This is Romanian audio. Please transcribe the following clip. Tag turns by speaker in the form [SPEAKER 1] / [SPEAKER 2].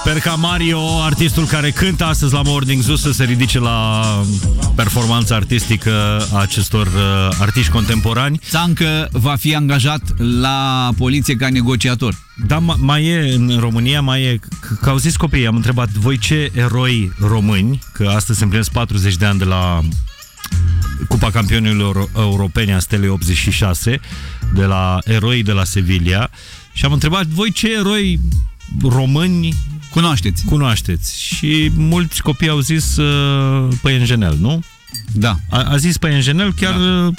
[SPEAKER 1] Sper ca Mario, artistul care cântă astăzi la Morning Zoo, să se ridice la performanța artistică a acestor artiști contemporani.
[SPEAKER 2] Țancă va fi angajat la poliție ca negociator.
[SPEAKER 1] Da, mai e în România, mai e, că au zis copiii, am întrebat, voi ce eroi români, că astăzi se împlinesc 40 de ani de la Cupa Campionilor Europeni a Stelei 86, de la eroi de la Sevilla, și am întrebat, voi ce eroi români cunoașteți? Și mulți copii au zis Păienjenel, nu?
[SPEAKER 2] Da.
[SPEAKER 1] A zis Păienjenel, chiar